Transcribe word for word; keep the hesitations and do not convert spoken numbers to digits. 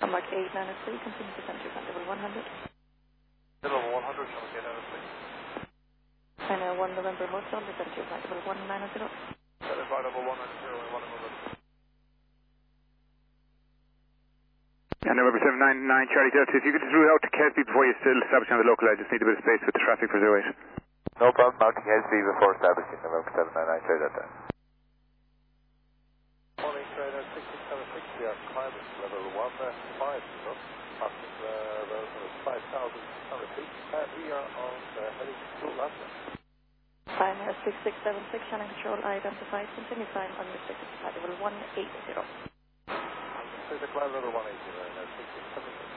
Mark eight nine three, continue to center flight level one hundred. Level one hundred, Shamrock eight nine three. China one November Hotel, descend to flight level one nine zero. Center flight level one nine zero and one November. And November seven nine nine, Charlie Delta, if you could just route out to Kesby before you still establishing on the local, I just need a bit of space with the traffic for zero eight. No problem, mounting Kesby before establishing November seven nine nine, Charlie Delta. Morning, Charlie Delta six six seven six, we are climbing level one five, so passing the level of five thousand six hundred feet, and we are on the heading to London. China six six seven six, channel control identified, continue climb on your flight level one eight zero. So the climb level one eight zero, six six seven six.